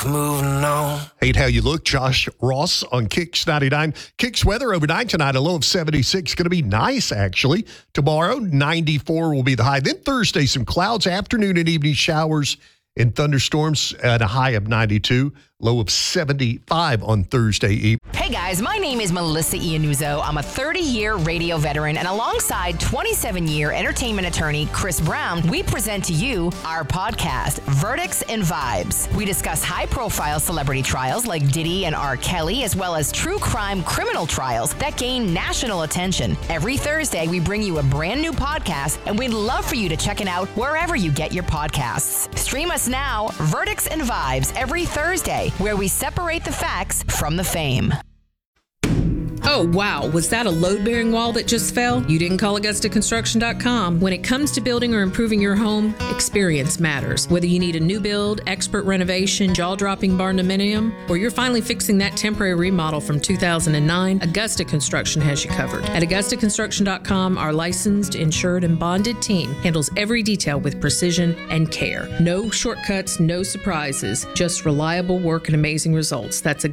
Moving on. Hate how you look, Josh Ross on Kicks 99. Kicks weather overnight tonight, a low of 76. Going to be nice, actually. Tomorrow, 94 will be the high. Then Thursday, some clouds, afternoon and evening showers and thunderstorms at a high of 92. Low of 75 on Thursday evening. Hey guys, my name is Melissa Iannuzzo. I'm a 30-year radio veteran, and alongside 27-year entertainment attorney Chris Brown, we present to you our podcast, Verdicts and Vibes. We discuss high-profile celebrity trials like Diddy and R. Kelly, as well as true crime criminal trials that gain national attention. Every Thursday, we bring you a brand new podcast, and we'd love for you to check it out wherever you get your podcasts. Stream us now, Verdicts and Vibes, every Thursday, where we separate the facts from the fame. Oh, wow. Was that a load-bearing wall that just fell? You didn't call AugustaConstruction.com. When it comes to building or improving your home, experience matters. Whether you need a new build, expert renovation, jaw-dropping barn-dominium, or you're finally fixing that temporary remodel from 2009, Augusta Construction has you covered. At AugustaConstruction.com, our licensed, insured, and bonded team handles every detail with precision and care. No shortcuts, no surprises, just reliable work and amazing results. That's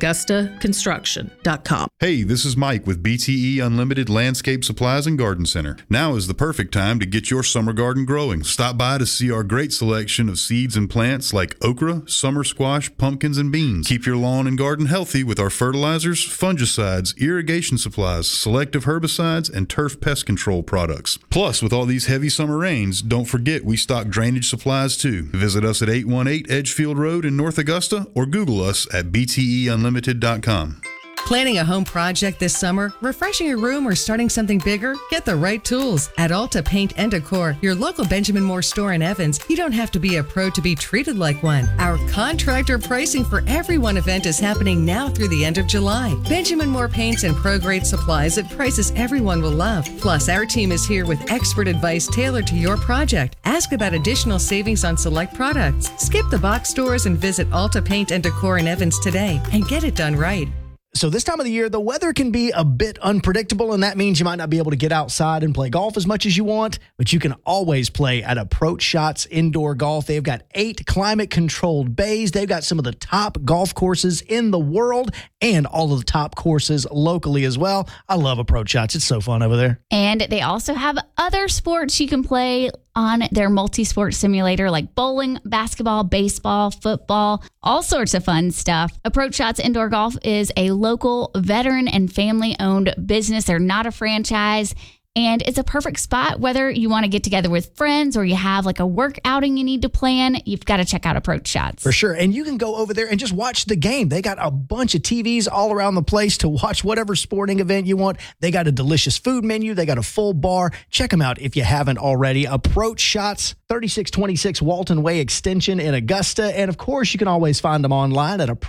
AugustaConstruction.com. Hey, this is Mike with BTE Unlimited Landscape Supplies and Garden Center. Now is the perfect time to get your summer garden growing. Stop by to see our great selection of seeds and plants like okra, summer squash, pumpkins, and beans. Keep your lawn and garden healthy with our fertilizers, fungicides, irrigation supplies, selective herbicides, and turf pest control products. Plus, with all these heavy summer rains, don't forget we stock drainage supplies too. Visit us at 818 Edgefield Road in North Augusta or Google us at bteunlimited.com. Planning a home project this summer, refreshing your room, or starting something bigger? Get the right tools at Alta Paint and Decor, your local Benjamin Moore store in Evans. You don't have to be a pro to be treated like one. Our contractor pricing for everyone event is happening now through the end of July. Benjamin Moore paints and pro-grade supplies at prices everyone will love. Plus, our team is here with expert advice tailored to your project. Ask about additional savings on select products. Skip the box stores and visit Alta Paint and Decor in Evans today and get it done right. So this time of the year, the weather can be a bit unpredictable, and that means you might not be able to get outside and play golf as much as you want, but you can always play at Approach Shots Indoor Golf. They've got 8 climate-controlled bays. They've got some of the top golf courses in the world and all of the top courses locally as well. I love Approach Shots. It's so fun over there. And they also have other sports you can play on their multi-sport simulator like bowling, basketball, baseball, football, all sorts of fun stuff. Approach Shots Indoor Golf is a local veteran and family-owned business. They're not a franchise. And it's a perfect spot whether you want to get together with friends or you have like a work outing you need to plan. You've got to check out Approach Shots. For sure. And you can go over there and just watch the game. They got a bunch of TVs all around the place to watch whatever sporting event you want. They got a delicious food menu. They got a full bar. Check them out if you haven't already. Approach Shots, 3626 Walton Way Extension in Augusta. And of course, you can always find them online at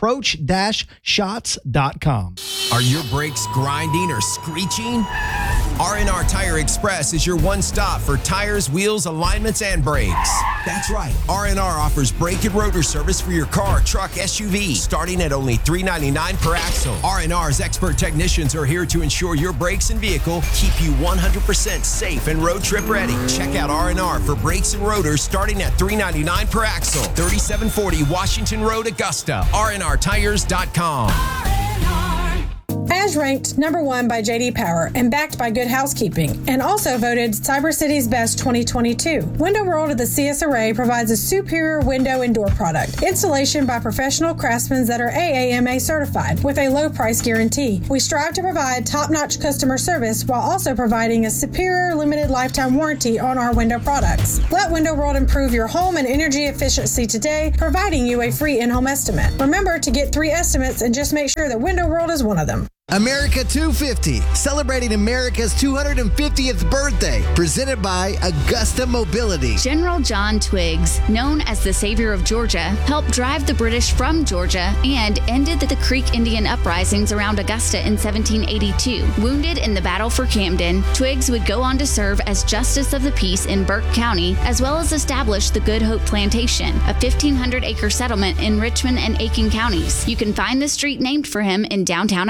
approach-shots.com. Are your brakes grinding or screeching? R&R Tire Express is your one-stop for tires, wheels, alignments, and brakes. That's right. R&R offers brake and rotor service for your car, truck, SUV, starting at only $3.99 per axle. R&R's expert technicians are here to ensure your brakes and vehicle keep you 100% safe and road trip ready. Check out R&R for brakes and rotors starting at $3.99 per axle. 3740 Washington Road, Augusta. RNRTires.com. As ranked #1 by J.D. Power and backed by Good Housekeeping, and also voted Cyber City's Best 2022. Window World of the CS Array provides a superior window and door product. Installation by professional craftsmen that are AAMA certified with a low price guarantee. We strive to provide top-notch customer service while also providing a superior limited lifetime warranty on our window products. Let Window World improve your home and energy efficiency today, providing you a free in-home estimate. Remember to get 3 estimates and just make sure that Window World is one of them. America 250, celebrating America's 250th birthday, presented by Augusta Mobility. General John Twiggs, known as the Savior of Georgia, helped drive the British from Georgia and ended the Creek Indian uprisings around Augusta in 1782. Wounded in the Battle for Camden, Twiggs would go on to serve as Justice of the Peace in Burke County, as well as establish the Good Hope Plantation, a 1,500-acre settlement in Richmond and Aiken counties. You can find the street named for him in downtown Augusta.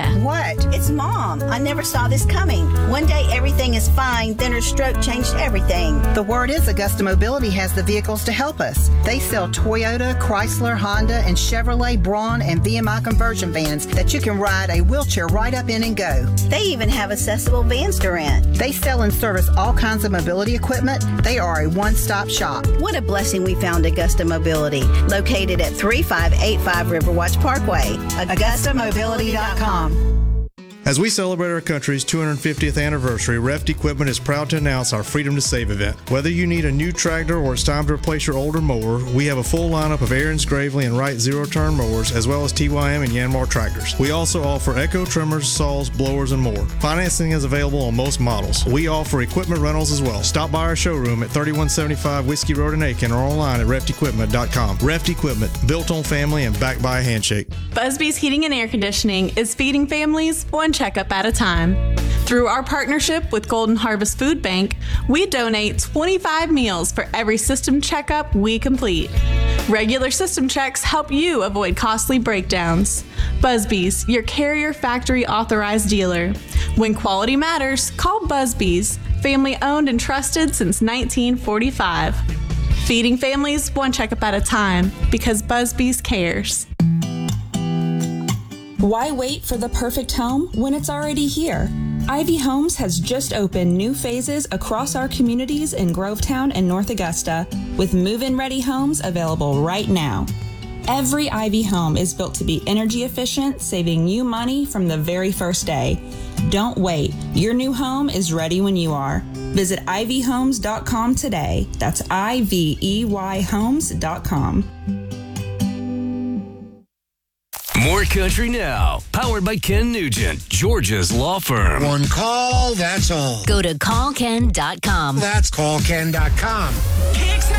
What? It's Mom. I never saw this coming. One day everything is fine, then her stroke changed everything. The word is Augusta Mobility has the vehicles to help us. They sell Toyota, Chrysler, Honda, and Chevrolet, Braun, and VMI conversion vans that you can ride a wheelchair right up in and go. They even have accessible vans to rent. They sell and service all kinds of mobility equipment. They are a one-stop shop. What a blessing we found Augusta Mobility, located at 3585 Riverwatch Parkway. AugustaMobility.com. As we celebrate our country's 250th anniversary, Reft Equipment is proud to announce our Freedom to Save event. Whether you need a new tractor or it's time to replace your older mower, we have a full lineup of Aaron's, Gravely, and Wright zero-turn mowers, as well as TYM and Yanmar tractors. We also offer Echo trimmers, saws, blowers, and more. Financing is available on most models. We offer equipment rentals as well. Stop by our showroom at 3175 Whiskey Road in Aiken or online at reftequipment.com. Reft Equipment, built on family and backed by a handshake. Busby's Heating and Air Conditioning is feeding families one checkup at a time. Through our partnership with Golden Harvest Food Bank, we donate 25 meals for every system checkup we complete. Regular system checks help you avoid costly breakdowns. Busby's, your Carrier Factory authorized dealer. When quality matters, call Busby's, family owned and trusted since 1945. Feeding families one checkup at a time, because Busby's cares. Why wait for the perfect home when it's already here? Ivy Homes has just opened new phases across our communities in Grovetown and North Augusta, with move-in ready homes available right now. Every Ivy home is built to be energy efficient, saving you money from the very first day. Don't wait. Your new home is ready when you are. Visit ivyhomes.com today. That's IVEYhomes.com. More Country Now, powered by Ken Nugent, Georgia's law firm. One call, that's all. Go to callken.com. That's callken.com.